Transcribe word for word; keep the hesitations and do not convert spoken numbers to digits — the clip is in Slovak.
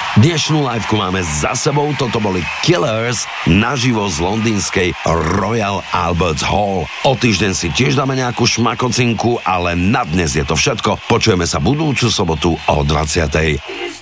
Dnešnú liveku máme za sebou, toto boli Killers naživo z londýnskej Royal Albert Hall. O týždeň si tiež dáme nejakú šmakocinku, ale na dnes je to všetko. Počujeme sa budúcu sobotu o dvadsiatej